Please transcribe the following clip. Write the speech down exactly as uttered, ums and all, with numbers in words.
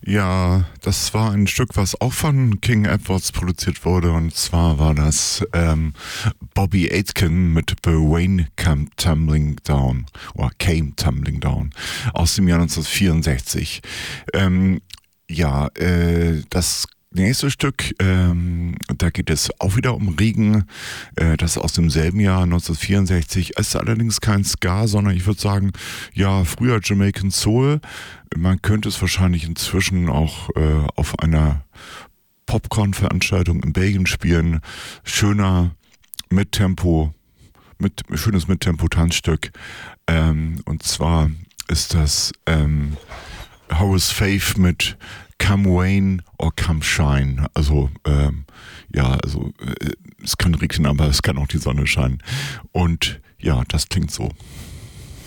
Ja, das war ein Stück, was auch von King Edwards produziert wurde. Und zwar war das ähm, Bobby Aitken mit The Rain Came Tumbling Down oder Came Tumbling Down aus dem Jahr neunzehnhundertvierundsechzig. Ähm, ja, äh, das nächste Stück, ähm, da geht es auch wieder um Regen, äh, das ist aus demselben Jahr neunzehnhundertvierundsechzig, ist allerdings kein Ska, sondern ich würde sagen, ja, früher Jamaican Soul. Man könnte es wahrscheinlich inzwischen auch äh, auf einer Popcorn-Veranstaltung in Belgien spielen. Schöner Mittempo, mit, schönes Mittempo-Tanzstück. Ähm, und zwar ist das ähm, Horace Faith mit Come Rain or Come Shine. Also, ähm, ja, also äh, es kann regnen, aber es kann auch die Sonne scheinen. Und ja, das klingt so.